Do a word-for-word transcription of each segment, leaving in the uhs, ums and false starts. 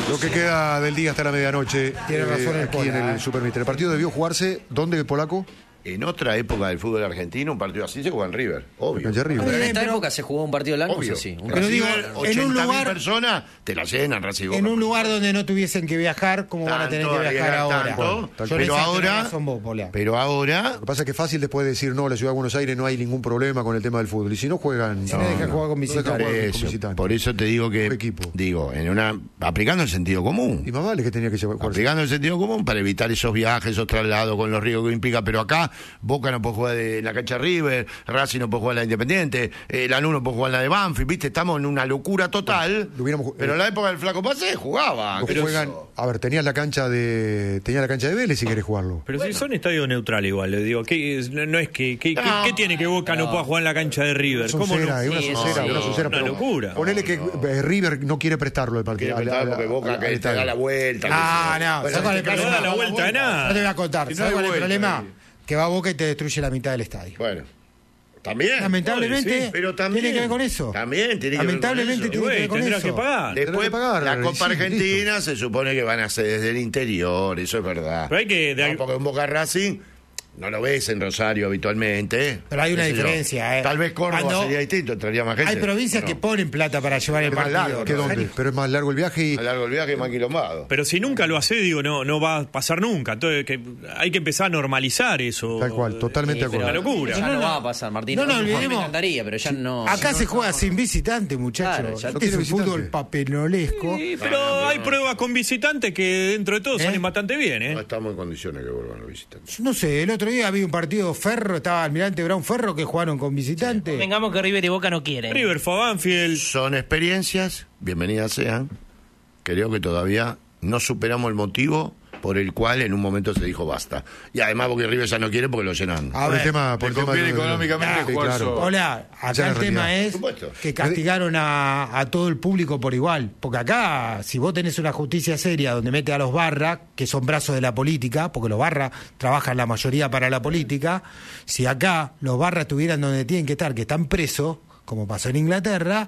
Lo que queda del día hasta la medianoche. Tiene razón el aquí Pola, en el eh. Supermister. El partido debió jugarse, ¿dónde, Polaco? En otra época del fútbol argentino, un partido así se juega en River, obvio. Cancha de River. Pero en Bien, esta pero- época se jugó un partido largo, Obvio. sí. Un Pero digo, River, en un ochenta mil lugar- personas te la llenan, Racing y Boca. En un lugar donde no tuviesen que viajar, como van a tener que Tanto, viajar arriesgar ahora. tanto, Yo en pero esa tenés ahora, razón vos, Pola. pero ahora, Lo que pasa es que es fácil después de decir, no, la Ciudad de Buenos Aires no hay ningún problema con el tema del fútbol. Y si no juegan... Si no dejan jugar con no dejan visitantes. jugar con eso, visitantes. por eso te digo que, Un equipo. digo, en una, aplicando el sentido común. Y más vale que tenía que llevar... jugarse. Aplicando el sentido común para evitar esos viajes, esos traslados con los riesgos que implica. Pero acá, Boca no puede jugar de- en la cancha River, Racing no puede jugar en la Independiente, eh, Lanús no puede jugar en la de Banfield, ¿viste? Estamos en una locura total. Lo hubiéramos ju- Pero en la época del Flaco Pase jugaba. Lo juegan, a ver, tenías la cancha de tenías la cancha de Vélez si querés jugarlo. Pero si son estadios neutrales igual, le digo, ¿qué, es- no, no es que, que- que- No. ¿qué tiene que Boca no, pueda jugar en la cancha de River? Una ¿Cómo soncera, no? es una Sí, eso soncera, sí. una soncera, Una pero locura. ponele que eh, River no quiere prestarlo el partido. Quiere al- prestar al- porque Boca al- que al te estadio. da la vuelta. Ah, que no, Bueno, ¿sabes cuál es el este No problema? da la vuelta de nada. No te voy a contar. Si no ¿Sabes hay cuál es el vuelta, problema? ahí. Que va a Boca y te destruye la mitad del estadio. Bueno, también. Lamentablemente, sí, pero también tiene que ver con eso. También tiene que ver con Lamentablemente eso. tiene que ver Güey, con tendrá eso. que pagar. Tendrá Después, que pagar, la y Copa sí, Argentina se supone que van a ser desde el interior, eso es verdad. Pero hay que... de- No, porque en Boca Racing no lo ves en Rosario habitualmente. Pero hay una qué sé yo. diferencia, ¿eh? Tal vez Córdoba Cuando sería distinto, entraría más gente. Hay provincias ¿no? que ponen plata para llevar el Es más partido. largo, ¿Qué ¿no? dónde? Pero es más largo el viaje y A largo el viaje es más quilombado. Pero si nunca lo hace, digo, no no va a pasar nunca. Entonces que hay que empezar a normalizar eso. Tal cual, totalmente de Es una acuerdo. locura. Ya No, no, no. va a pasar, Martín. No, no, A mí olvidemos. Me encantaría, pero ya no... Acá se juega sin visitante, muchachos. Claro, ya Este tiene es un visitante. fútbol papelolesco. Sí, pero hay pruebas con visitantes que dentro de todo ¿Eh? salen bastante bien, No ¿eh? estamos en condiciones que vuelvan los visitantes. No sé, el otro día había un partido Ferro, estaba Almirante Brown Ferro que jugaron con visitante. Vengamos que River y Boca no quieren. River fue a Banfield. Son experiencias, bienvenidas sean. Creo que todavía no superamos el motivo por el cual en un momento se dijo basta. Y además porque River ya no quiere porque lo llenan. A por ver, el tema, por el Le tema conviene de- económicamente Sí, jugar claro. solo. Hola, Ya acá la el tema realidad. es Por supuesto. que castigaron a, a todo el público por igual. Porque acá, si vos tenés una justicia seria donde mete a los barras, que son brazos de la política, porque los barras trabajan la mayoría para la política, si acá los barras estuvieran donde tienen que estar, que están presos, como pasó en Inglaterra,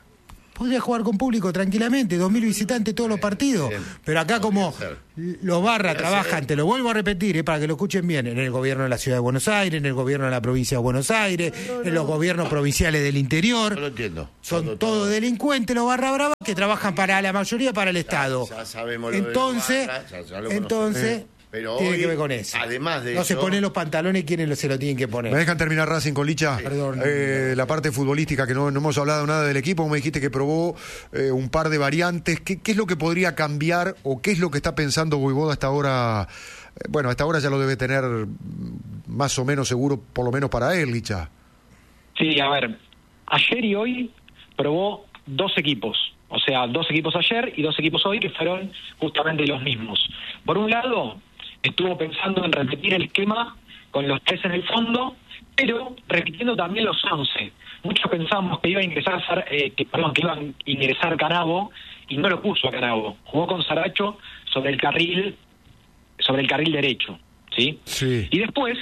podría jugar con público tranquilamente, dos mil visitantes todos los partidos. bien. Pero acá como ser. los barras trabajan, te lo vuelvo a repetir, eh, para que lo escuchen bien, en el gobierno de la Ciudad de Buenos Aires, en el gobierno de la provincia de Buenos Aires, en los gobiernos provinciales del interior. No lo entiendo. Son Todo- todos delincuentes los barra bravas que trabajan para la mayoría para el Estado. ya sabemos lo de los entonces, barras, ya- ya lo entonces conocemos. Pero tiene hoy, que ver con eso. además de no se eso- ponen los pantalones quienes lo- se lo tienen que poner. ¿Me dejan terminar Racing con Licha? Perdón. Eh, la parte futbolística, que no, no hemos hablado nada del equipo. Me dijiste que probó eh, un par de variantes. ¿Qué, ¿Qué es lo que podría cambiar o qué es lo que está pensando Voivoda hasta ahora? Eh, bueno, hasta ahora ya lo debe tener mm, más o menos seguro, por lo menos para él, Licha. Sí, a ver, ayer y hoy probó dos equipos, o sea, dos equipos ayer y dos equipos hoy que fueron justamente los mismos. Por un lado, estuvo pensando en repetir el esquema con los tres en el fondo, pero repitiendo también los once. Muchos pensábamos que iba a ingresar Sar- eh, que, perdón, que iba a ingresar Canavo y no lo puso a Canavo. Jugó con Saracho sobre el carril, sobre el carril derecho, ¿sí? Sí. Y después,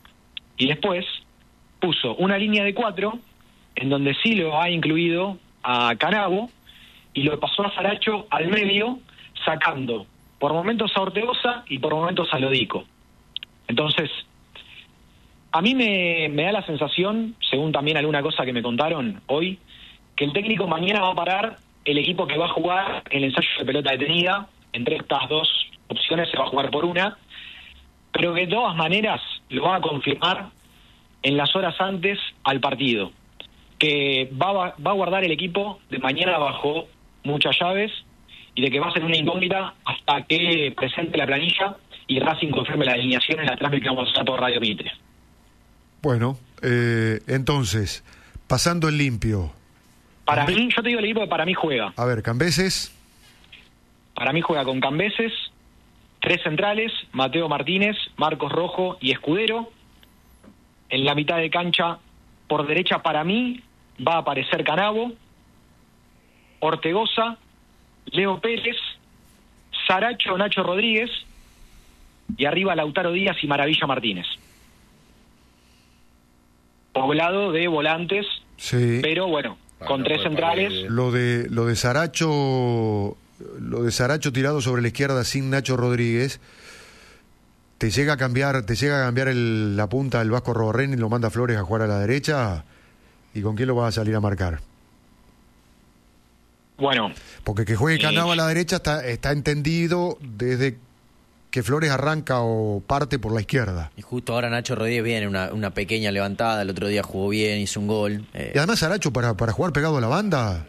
y después puso una línea de cuatro en donde sí lo ha incluido a Canavo y lo pasó a Saracho al medio, sacando por momentos a Ortegoza y por momentos a Lodico. Entonces, a mí me, me da la sensación, según también alguna cosa que me contaron hoy, que el técnico mañana va a parar el equipo que va a jugar el ensayo de pelota detenida. Entre estas dos opciones se va a jugar por una, pero que de todas maneras lo va a confirmar en las horas antes al partido, que va, a- va a guardar el equipo de mañana bajo muchas llaves y de que va a ser una incógnita hasta que presente la planilla y Racing confirme la alineación en la transmisión que vamos a hacer por Radio Mitre. Bueno, eh, entonces, pasando el limpio. Para Cambe- mí, yo te digo el equipo que para mí juega. A ver, Cambeses. Para mí juega con Cambeses, tres centrales, Mateo Martínez, Marcos Rojo y Escudero. En la mitad de cancha, por derecha para mí, va a aparecer Canavo, Ortegoza, Leo Pérez, Saracho, Nacho Rodríguez y arriba Lautaro Díaz y Maravilla Martínez. Poblado de volantes, Sí. pero bueno, Para con no tres poder centrales. parar, Lo de lo de Saracho, lo lo de Saracho tirado sobre la izquierda sin Nacho Rodríguez, te llega a cambiar, te llega a cambiar el, la punta del Vasco Roborrén y lo manda Flores a jugar a la derecha, ¿y con quién lo vas a salir a marcar? Bueno. Porque que juegue eh, Canavo a la derecha está, está entendido desde que Flores arranca o parte por la izquierda. Y justo ahora Nacho Rodríguez viene una, una pequeña levantada, el otro día jugó bien, hizo un gol. Eh. Y además Saracho para, para jugar pegado a la banda.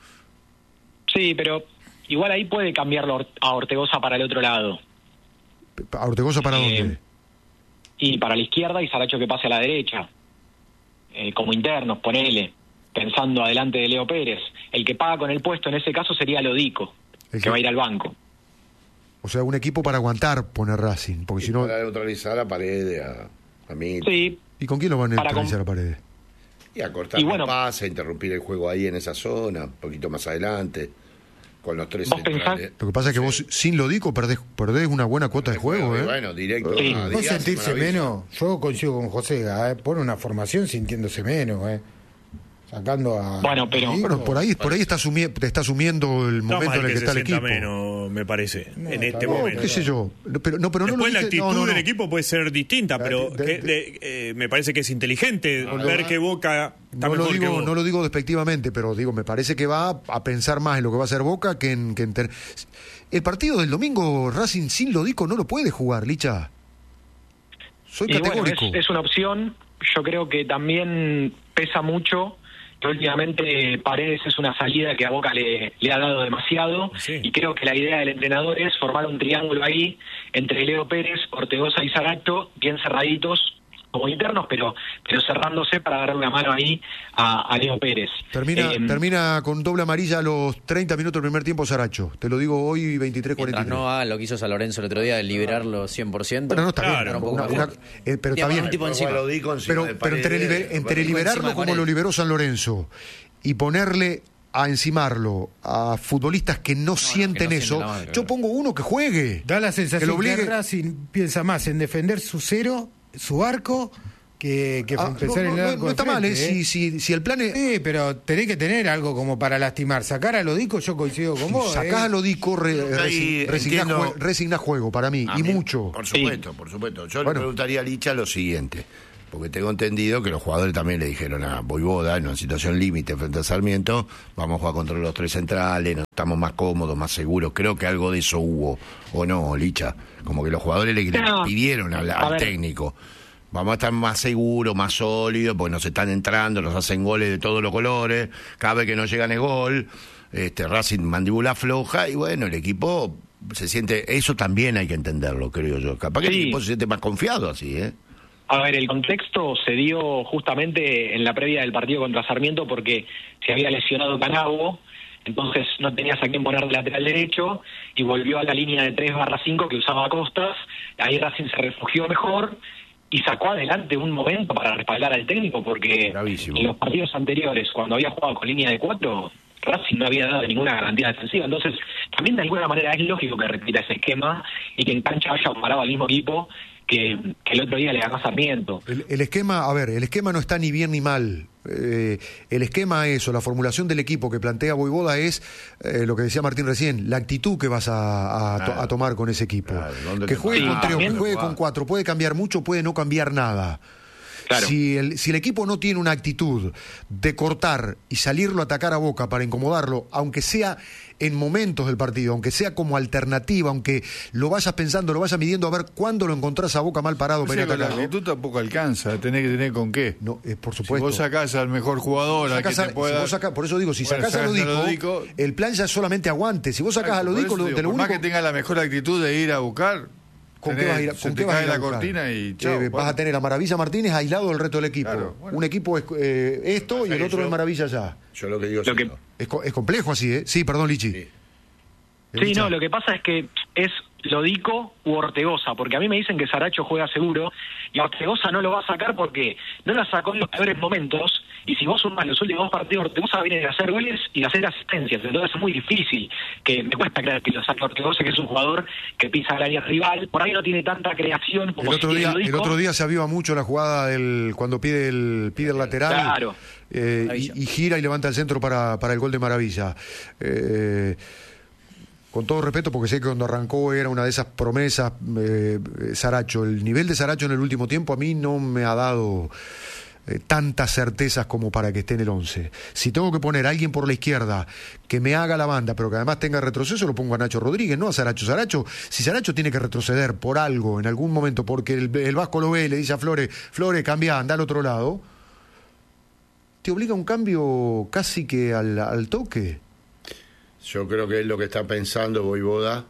Sí, pero igual ahí puede cambiarlo a Ortegoza para el otro lado. ¿A Ortegoza para Eh, dónde? Y para la izquierda y Saracho que pase a la derecha. Eh, como internos, ponele. Pensando adelante de Leo Pérez. El que paga con el puesto en ese caso sería Lodico, El que que- va a ir al banco. O sea, un equipo para aguantar poner Racing, porque si no... Para neutralizar a Paredes, a, a mí. Sí, ¿Y con quién lo van a Para neutralizar com- a Paredes? Y a cortar Y la bueno- paz, a interrumpir el juego ahí en esa zona, un poquito más adelante, con los tres ¿Vos centrales. Lo que pasa es que vos sin Lodico perdés, perdés una buena cuota de juego, ¿eh? Bueno, directo Sí. a ¿Vos Díaz, sentirse maravilla. menos? Yo coincido con José, ¿eh? Pone una formación sintiéndose menos, ¿eh? Sacando a... Bueno, pero- Sí, Bueno, por ahí, por ahí está, asumi- te está asumiendo el Está momento mal en el que se está el sienta equipo. menos, me parece, No, en está este bien, momento. ¿Qué sé yo? Pero no, pero no lo Después la dice- actitud no, no, del no. equipo puede ser distinta, pero de- que- de- de- eh, me parece que es inteligente No, ver no, que Boca está No lo, mejor que digo, vos. no lo digo despectivamente, pero digo, me parece que va a pensar más en lo que va a hacer Boca que en... Que en ter- El partido del domingo, Racing sin Lodico no lo puede jugar, Licha. Soy y bueno, categórico. es, es una opción. Yo creo que también pesa mucho que últimamente Paredes es una salida que a Boca le, le ha dado demasiado, Sí. y creo que la idea del entrenador es formar un triángulo ahí entre Leo Pérez, Ortegoza y Saracho, bien cerraditos como internos, pero pero cerrándose para darle una mano ahí a, a Leo Pérez. Termina, Eh, termina con doble amarilla a los treinta minutos del primer tiempo Saracho. Te lo digo hoy, veintitrés cuarenta y Mientras tres. no haga lo que hizo San Lorenzo el otro día de liberarlo cien por ciento. Bueno, no está Claro, bien. un poco una- mejor. una- eh, pero está Digamos, bien. un tipo Pero encima. lo di con encima Pero, de pero entre, Paredes, liber- entre bueno, liberarlo encima de como lo Paredes. liberó San Lorenzo y ponerle a encimarlo a futbolistas que no, sienten no eso, sienten la marca, yo claro. pongo uno que juegue. Da la Que sensación lo que, obligue- Racing piensa más en defender su cero, su arco, que, que Ah, no, pensar no, en el no, arco no está de mal, ¿eh? frente, Si, si, si el plan es... Sí, pero tenés que tener algo como para lastimar. Sacar a Lodico, yo coincido con vos. Sacás ¿eh? a Lodico, re, Ahí resign- resignás entiendo- jue- resignás juego para mí, A y mí, mucho. Por supuesto, por supuesto. Yo Bueno. le preguntaría a Licha lo siguiente, porque tengo entendido que los jugadores también le dijeron a Voivoda, en una situación límite frente a Sarmiento, vamos a jugar contra los tres centrales, nos estamos más cómodos, más seguros. Creo que algo de eso hubo, ¿o no, Licha? Como que los jugadores le, le No. pidieron al, A al ver. técnico, vamos a estar más seguros, más sólidos, porque nos están entrando, nos hacen goles de todos los colores, cada vez que no llegan es gol, este Racing mandíbula floja, y bueno, el equipo se siente, eso también hay que entenderlo, creo yo. Capaz que el Sí. equipo se siente más confiado así, ¿eh? A ver, el contexto se dio justamente en la previa del partido contra Sarmiento porque se había lesionado Canavo, entonces no tenías a quién poner de lateral derecho y volvió a la línea de tres barra cinco que usaba Costas. Ahí Racing se refugió mejor y sacó adelante un momento para respaldar al técnico porque Bravísimo. en los partidos anteriores, cuando había jugado con línea de cuatro, Racing no había dado ninguna garantía defensiva. Entonces, también de alguna manera es lógico que repita ese esquema y que en cancha haya parado al mismo equipo que, que el otro día le ganó a Sarmiento. El, el esquema, a ver, el esquema no está ni bien ni mal. Eh, el esquema es, o la formulación del equipo que plantea Voivoda es eh, lo que decía Martín recién, la actitud que vas a, a to- Claro. a tomar con ese equipo. Claro, ¿dónde que te juegue paras? con tres o que También- juegue con cuatro, puede cambiar mucho, puede no cambiar nada. Claro. Si el, si el equipo no tiene una actitud de cortar y salirlo a atacar a Boca para incomodarlo, aunque sea en momentos del partido, aunque sea como alternativa, aunque lo vayas pensando, lo vayas midiendo a ver cuándo lo encontrás a Boca mal parado O para sea, ir a con la atacarlo. actitud tampoco alcanza, tenés que tener con qué. No, eh, por Si supuesto. vos sacás al mejor jugador, al que Sacás a- te pueda... si vos sacás- por eso digo, si Bueno, sacás a sacás a Lodico, Lodico, el plan ya es solamente aguante. Si vos sacás a Por Lodico, eso lo, digo, de lo por más único... que tenga la mejor actitud de ir a buscar, ¿Con qué tenés- vas a ir a, se con te qué vas a cae ir a la buscar? cortina y Eh, chao. vas bueno. a tener a Maravilla Martínez aislado del resto del equipo. Claro, bueno. Un equipo es eh, esto y Pasa el que otro yo- es Maravilla ya. Yo lo que digo es Lo que- esto. Es, co- es complejo así, ¿eh? Sí, perdón, Lichi. Sí. Sí, no, lo que pasa es que es Lodico u Ortegoza, porque a mí me dicen que Saracho juega seguro y a Ortegoza no lo va a sacar porque no la sacó en los peores momentos, y si vos sumás los últimos dos partidos, Ortegoza viene de hacer goles y de hacer asistencias, entonces es muy difícil, que me cuesta creer que lo saque Ortegoza, que es un jugador que pisa al área rival, por ahí no tiene tanta creación El como si otro, tiene día, el Lodico. otro día se aviva mucho la jugada del cuando pide el pide el lateral Claro. eh, Maravilla. y, y gira y levanta el centro para, para el gol de Maravilla. Eh, con todo respeto, porque sé que cuando arrancó era una de esas promesas, eh, Saracho, el nivel de Saracho en el último tiempo a mí no me ha dado eh, tantas certezas como para que esté en el once. Si tengo que poner a alguien por la izquierda que me haga la banda, pero que además tenga retroceso, lo pongo a Nacho Rodríguez, no a Saracho. Saracho, si Saracho tiene que retroceder por algo, en algún momento, porque el, el Vasco lo ve, le dice a Flores, Flores, cambia, anda al otro lado, te obliga a un cambio casi que al, al toque. Yo creo que es lo que está pensando Voivoda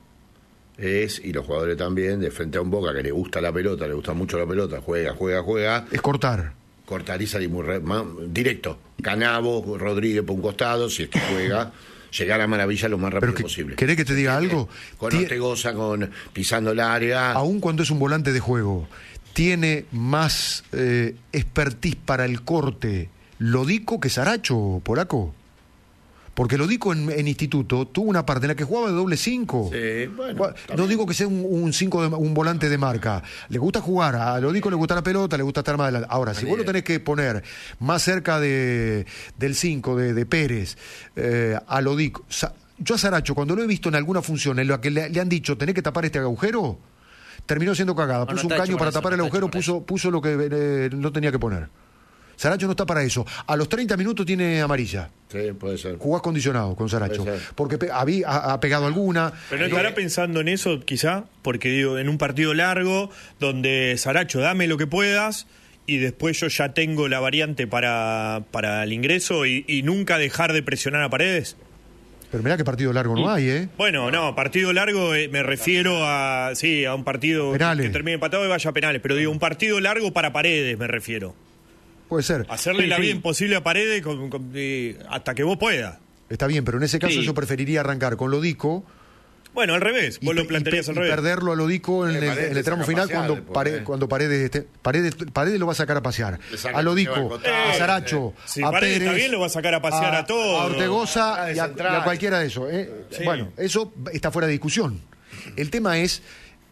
es, y los jugadores también, de frente a un Boca que le gusta la pelota, le gusta mucho la pelota, juega, juega, juega. Es cortar. Cortar y salir muy re, más, directo. Canavo, Rodríguez por un costado, si es que juega, llegar a Maravilla lo más rápido que, posible. ¿Querés que te diga algo? Con Tien... Ortegoza, con pisando el área. Aun cuando es un volante de juego, tiene más eh, expertise para el corte Lodico que Saracho, Polaco. Porque Lodico en, en instituto tuvo una parte en la que jugaba de doble cinco. Sí, bueno, no digo que sea un, un, cinco de, un volante de marca. Le gusta jugar, a Lodico le gusta la pelota, le gusta estar más adelante. Ahora, si vos lo tenés que poner más cerca de del cinco, de, de Pérez, eh, a Lodico. Yo a Saracho, cuando lo he visto en alguna función en la que le, le han dicho, tenés que tapar este agujero, terminó siendo cagada. Puso no, no un caño para eso, tapar no el agujero, puso, puso lo que eh, no tenía que poner. Saracho no está para eso. A los treinta minutos tiene amarilla. Sí, puede ser. Jugás condicionado con Saracho. Porque pe había, ha, ha pegado alguna. Pero no estará eh, pensando en eso, quizá, porque digo, en un partido largo, donde Saracho, dame lo que puedas, y después yo ya tengo la variante para, para el ingreso, y, y nunca dejar de presionar a Paredes. Pero mirá que partido largo no hay, ¿eh? Bueno, no, partido largo eh, me refiero a, sí, a un partido penales. que termine empatado y vaya a penales. Pero digo, un partido largo para Paredes me refiero. Puede ser. Hacerle sí, la sí. vida imposible a Paredes con, con, eh, hasta que vos puedas. Está bien, pero en ese caso sí. yo preferiría arrancar con Lodico. Bueno, al revés. Vos y, lo plantearías y, al y revés. perderlo a Lodico en, el, en el tramo final cuando, después, pare, eh. cuando Paredes, esté, Paredes Paredes lo va a sacar a pasear. A Lodico, eh, a Saracho, si a Paredes Pérez. Está bien, lo va a sacar a pasear a, a todos. A Ortegoza y a, y a cualquiera de esos. ¿eh? Sí. Bueno, eso está fuera de discusión. El tema es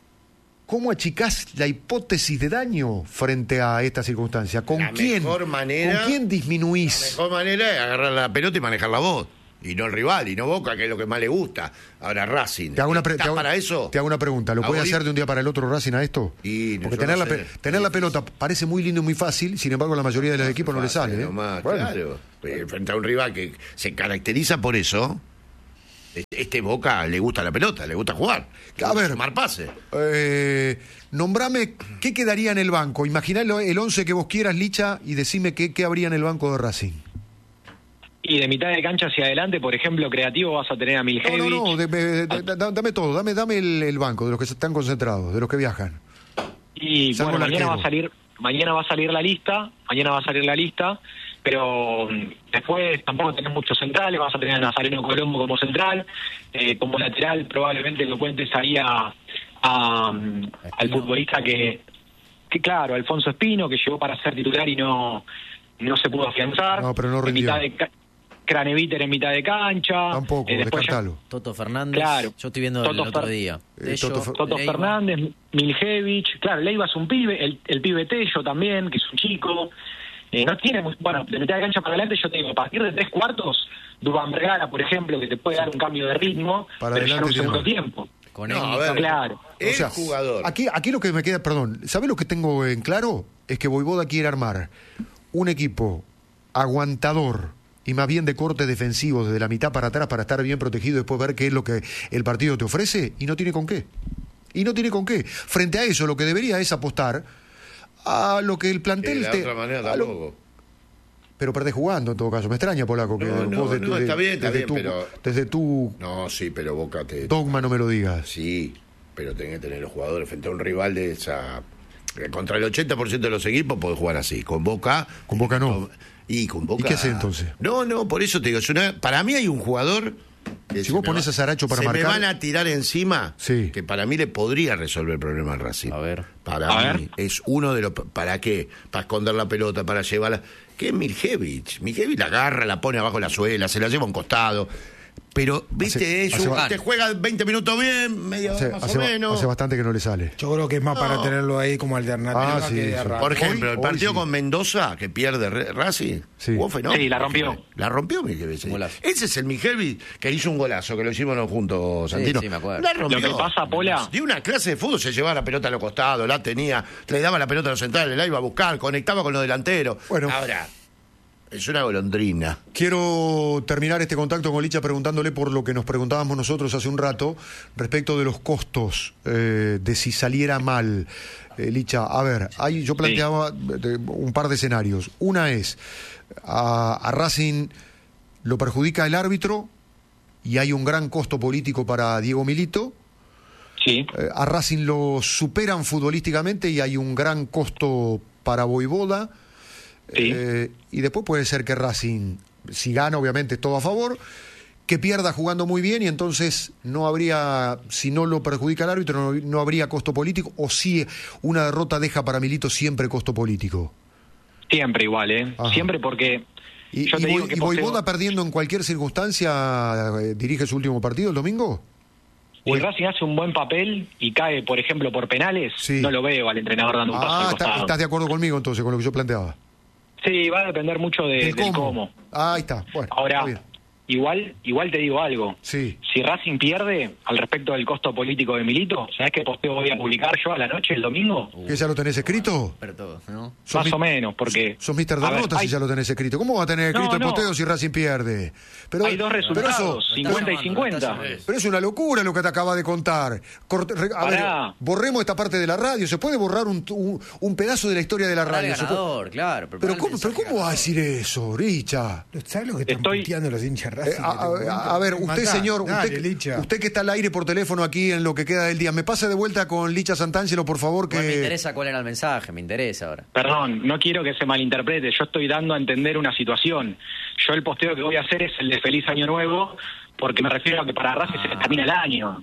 ¿cómo achicás la hipótesis de daño frente a esta circunstancia? ¿Con la quién? Mejor manera, ¿Con quién disminuís? La mejor manera es agarrar la pelota y manejarla vos. Y no el rival, y no Boca, que es lo que más le gusta. Ahora Racing. Te hago una, pre te hago, para eso? Te hago una pregunta. ¿Lo puede hacer de un día para el otro Racing a esto? Y Porque yo tener, no la, sé. tener la pelota parece muy lindo y muy fácil, sin embargo, la mayoría de los equipos no le sale. ¿eh? Nomás, Bueno. Claro. Frente a un rival que se caracteriza por eso. Este Boca le gusta la pelota, le gusta jugar. Le A gusta ver. Sumar pase. Eh, nombrame qué quedaría en el banco. Imaginá el once que vos quieras, Licha, y decime qué, qué habría en el banco de Racing. Y de mitad de cancha hacia adelante, por ejemplo, creativo, vas a tener a No, Miljevic. no, no, de- de- de- de- dame todo, dame, dame el, el banco de los que están concentrados, de los que viajan. Y Salvo bueno, el mañana arquero. va a salir, mañana va a salir la lista, mañana va a salir la lista, pero mm, después tampoco tenés muchos centrales, vas a tener a Nazareno Colombo como central, eh, como lateral probablemente lo cuentes ahí a, a, mm, al futbolista que, que claro, Alfonso Espino, que llegó para ser titular y no, no se pudo afianzar. No, pero no En rindió. mitad de ca- Craneviter en mitad de cancha. Tampoco, eh, después ya- descartalo. Toto Fernández, Claro. yo estoy viendo Toto el otro Fer- día. Eh, Tello, Toto Fer- Toto Leiva. Fernández, Miljevic, claro, Leiva es un pibe, el, el pibe Tello también, que es un chico. Eh, no tiene muy, bueno, de mitad de cancha para adelante, yo te digo, a partir de tres cuartos, Dubán Vergara, por ejemplo, que te puede dar un cambio de ritmo, Para pero ya en un adelante segundo tiene tiempo. Con No, Emi. a ver. Claro. El O sea, jugador. Aquí, aquí lo que me queda, perdón, ¿sabés lo que tengo en claro? Es que Voivoda quiere armar un equipo aguantador y más bien de corte defensivo desde la mitad para atrás para estar bien protegido y después ver qué es lo que el partido te ofrece y no tiene con qué. Y no tiene con qué. Frente a eso, lo que debería es apostar a lo que el De plantel la te- otra manera a lo- tampoco. Pero perdés jugando en todo caso. Me extraña, Polaco, que No, no, vos de- no, de- está bien, está desde bien, tu, pero- desde tu No, sí, pero Boca te... dogma no me lo digas. Sí, pero tenés que tener los jugadores frente a un rival de esa... Contra el ochenta por ciento de los equipos podés jugar así. Con Boca... Con Boca no. Y con Boca... ¿Y qué hace entonces? No, no, por eso te digo, es una- para mí hay un jugador... que Si se vos me ponés va- a Saracho para se marcar- me van a tirar encima, Sí. que para mí le podría resolver el problema al Racing. A ver. Para A mí ver. es uno de los... ¿Para qué? Para esconder la pelota, para llevarla... ¿Qué es Miljevic? Miljevic la agarra, la pone abajo de la suela, se la lleva a un costado. Pero, viste, Hace- es un- hace- te juega veinte minutos bien, media Hace, hora más hace- o menos. hace bastante que no le sale. Yo creo que es más No. para tenerlo ahí como alternativa Ah, sí, que de sí. arranque. Por ejemplo, Hoy- el partido hoy sí. con Mendoza, que pierde Re- Racing, Sí. jugó fenómeno. Sí, la rompió. La rompió Mijevic. Un golazo. Ese es el Mijevic que hizo un golazo, que lo hicimos nosotros juntos, Sí, Santino. sí, me acuerdo. La rompió. Lo que pasa, Pola- De una clase de fútbol se llevaba la pelota a los costados, la tenía, le daba la pelota a los centrales, la iba a buscar, conectaba con los delanteros. Bueno. Ahora, es una golondrina. Quiero terminar este contacto con Licha preguntándole por lo que nos preguntábamos nosotros hace un rato respecto de los costos eh, de si saliera mal. Eh, Licha, a ver, ahí yo planteaba de- un par de escenarios. Una es, a, a Racing lo perjudica el árbitro y hay un gran costo político para Diego Milito. Sí. Eh, a Racing lo superan futbolísticamente y hay un gran costo para Voivoda. Sí. Eh, y después puede ser que Racing, si gana, obviamente todo a favor, que pierda jugando muy bien y entonces no habría, si no lo perjudica el árbitro, no, no habría costo político, o si una derrota deja para Milito siempre costo político. Siempre igual, ¿eh? Ajá. Siempre porque ¿Y, yo y te digo Voi- que y posteo- Voivoda perdiendo en cualquier circunstancia eh, dirige su último partido el domingo? si Racing hace un buen papel y cae, por ejemplo, por penales, Sí. no lo veo al entrenador dando un paso Ah, al está- costado. estás de acuerdo conmigo entonces con lo que yo planteaba. Sí, va a depender mucho de, Del del cómo. cómo. Ah, ahí está. Bueno, Ahora, está bien. igual igual te digo algo. Sí. Si Racing pierde, al respecto del costo político de Milito, ¿sabés qué posteo voy a publicar yo a la noche el domingo? ¿Que ya lo tenés escrito? Pero todo, ¿no? Sos Más mi- o menos, porque... Sos mister a ver, Derrota si hay- ya lo tenés escrito. ¿Cómo va a tener escrito No, el no. posteo si Racing pierde? Pero, Hay dos pero resultados, eso- cincuenta y llamando, cincuenta. lo está llamando. Pero es una locura lo que te acaba de contar. Corte- re- a ver, Pará. borremos esta parte de la radio. ¿Se puede borrar un, un, un pedazo de la historia de la Para el radio? ¿Se puede- ganador, claro. Pero para el ¿cómo, pero mensaje ¿cómo va a ganador. decir eso, Richa? ¿Sabes lo que están Estoy- puteando los hinchas Eh, Racing? a, en este a- momento? a ver, usted, Matá. señor, Dale, usted, Licha. usted que está al aire por teléfono aquí en lo que queda del día, me pasa de vuelta con Licha Santangelo, por favor, que... Igual me interesa cuál era el mensaje, me interesa ahora. Perdón, no quiero que se malinterprete, yo estoy dando a entender una situación. Yo el posteo que voy a hacer es el de Feliz Año Nuevo, porque me refiero a que para Racing se le termina el año.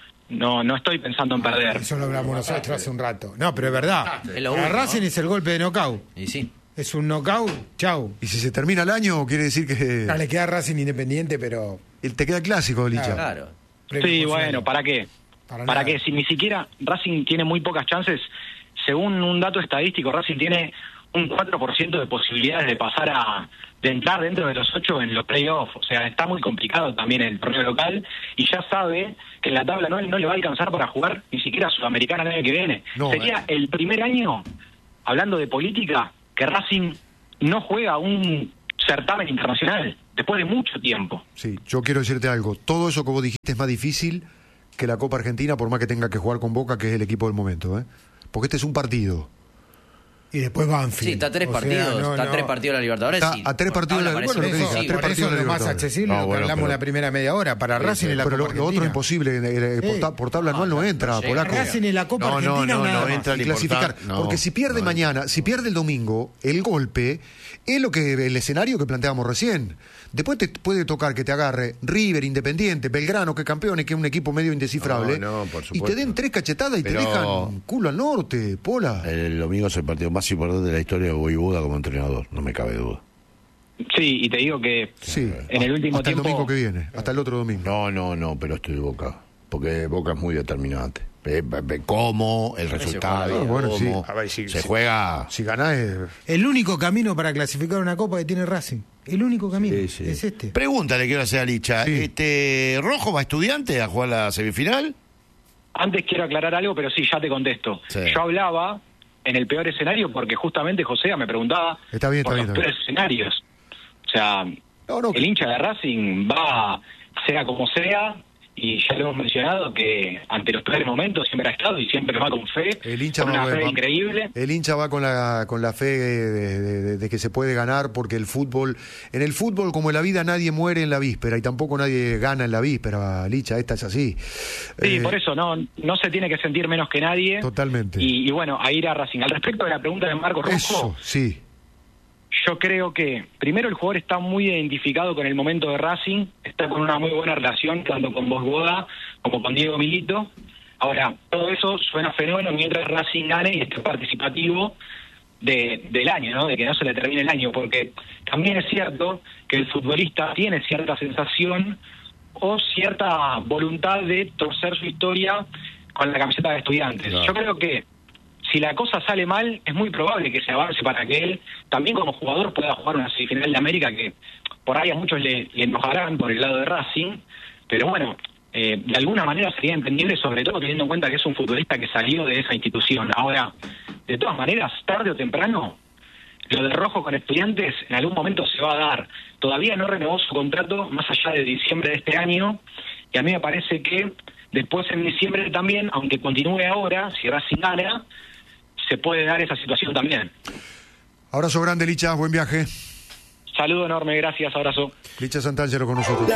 No, no estoy pensando en perder. Eso lo hablamos nosotros hace un rato. No, pero es verdad. Es lo Para único, Racing ¿no? es el golpe de knockout. Y sí. Es un knockout, chau. Y si se termina el año, quiere decir que... No, le queda Racing Independiente, pero... Te queda clásico, Licha. Claro. Sí, bueno, ¿para qué? Para ¿Para, nada. qué? Si ni siquiera Racing tiene muy pocas chances, según un dato estadístico, Racing tiene un cuatro por ciento de posibilidades de pasar a... de entrar dentro de los ocho en los playoffs. O sea, está muy complicado también el torneo local y ya sabe que en la tabla no, no le va a alcanzar para jugar ni siquiera Sudamericana el año que viene. No, Sería eh. el primer año, hablando de política, que Racing no juega un certamen internacional después de mucho tiempo. Sí, yo quiero decirte algo. Todo eso que vos dijiste es más difícil que la Copa Argentina, por más que tenga que jugar con Boca, que es el equipo del momento, ¿eh? Porque este es un partido. Y después Banfield. Sí, está a tres O sea, partidos. no, está a no. tres partidos de la Libertadores. Está y a tres por partidos de la- tabla bueno, lo que parece dije, a imposible. tres Por eso partidos es de lo más Libertadores. accesible, No, lo que bueno, hablamos pero- la primera media hora. Para Racing en la Pero Copa lo, lo otro es Argentina. imposible. eh, eh, por, ta- por tabla anual no no, entra, no llega. polaco. Racing en la Copa No, no, Argentina no, nada no más. entra Y ni clasificar. por tal- no, porque si pierde no. mañana, si pierde el domingo, el golpe es lo que el escenario que planteábamos recién. Después te puede tocar que te agarre River, Independiente, Belgrano, que campeones, que es un equipo medio indescifrable. No, no, por y supuesto. te den tres cachetadas y Pero- te dejan culo al norte, Pola. El domingo es el partido más importante de la historia de Voivoda como entrenador, no me cabe duda. Sí, y te digo que Sí, en el último hasta tiempo... el domingo que viene, hasta el otro domingo. No, no, no, pero estoy de Boca, porque Boca es muy determinante. Ve- ve- ve cómo, el resultado, Ah, bueno, sí. cómo A ver, sí, se sí. juega. Si ganás es... El único camino para clasificar una Copa que tiene Racing. El único camino Sí, sí. es este. Pregunta le quiero hacer a Licha. Sí. Este, ¿Rojo va a Estudiante a jugar la semifinal? Antes quiero aclarar algo, pero sí, ya te contesto. Sí. Yo hablaba en el peor escenario porque justamente José me preguntaba Está bien, por está bien, los está peores escenarios. O sea, No, no, el hincha de Racing va, sea como sea, y ya lo hemos mencionado, que ante los peores momentos siempre ha estado y siempre va con fe, El hincha con va, una fe va- increíble. El hincha va con la con la fe de, de- de- de que se puede ganar, porque el fútbol, en el fútbol como en la vida nadie muere en la víspera y tampoco nadie gana en la víspera, Licha, esta es así. Sí, Eh, por eso no no se tiene que sentir menos que nadie. Totalmente. Y, y bueno, a ir a Racing. Al respecto de la pregunta de Marco Rojo, Eso, sí. yo creo que primero el jugador está muy identificado con el momento de Racing, está con una muy buena relación tanto con Voivoda como con Diego Milito. Ahora, todo eso suena fenómeno mientras Racing gane y esté participativo de, del año, ¿no? De que no se le termine el año, porque también es cierto que el futbolista tiene cierta sensación o cierta voluntad de torcer su historia con la camiseta de Estudiantes. Claro. Yo creo que si la cosa sale mal, es muy probable que se avance para que él, también como jugador, pueda jugar una semifinal de América, que por ahí a muchos le, le enojarán por el lado de Racing, pero bueno, eh, de alguna manera sería entendible, sobre todo teniendo en cuenta que es un futbolista que salió de esa institución. Ahora, de todas maneras, tarde o temprano, lo de Rojo con Estudiantes en algún momento se va a dar. Todavía no renovó su contrato más allá de diciembre de este año, y a mí me parece que después en diciembre también, aunque continúe ahora, si Racing gana, se puede dar esa situación también. Abrazo grande, Licha, buen viaje. Saludo enorme, gracias, abrazo. Licha Santangelo con nosotros.